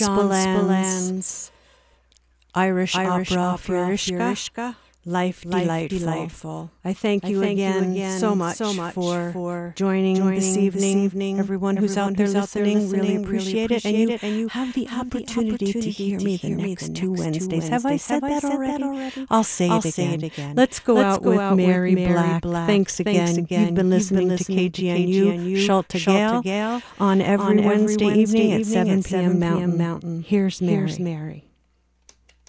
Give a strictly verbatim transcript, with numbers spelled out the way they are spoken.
Spillan's Irish, Irish opera, Furishka, Life, Life Delightful. Delightful. I thank you, I thank again, you again so much, so much for, for joining, joining this, evening. this evening. Everyone who's Everyone out there who's listening, out there listening really appreciate, really appreciate it. And you, it. And you have the have opportunity, opportunity to hear me the next, next two Wednesdays. Wednesdays. Have I said, have that, I said already? that already? I'll say, I'll it, say again. it again. Let's go Let's out, go with, out Mary with Mary Black. Black. Thanks again. Thanks again. You've been listening, You've been listening to K G N U, Schulte Gale, on every Wednesday evening at seven p.m. Mountain. Here's Mary.